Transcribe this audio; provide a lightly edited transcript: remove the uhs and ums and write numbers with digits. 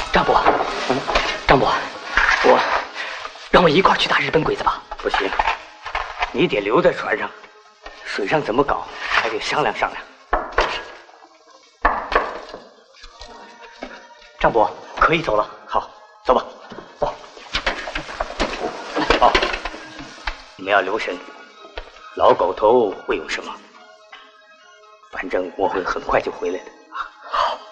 张伯，张伯，让我一块去打日本鬼子吧。 不行，你得留在船上，水上怎么搞还得商量商量。 张伯，可以走了。 好，走吧， 走。 好，你们要留神，老狗头会有什么？反正我会很快就回来的。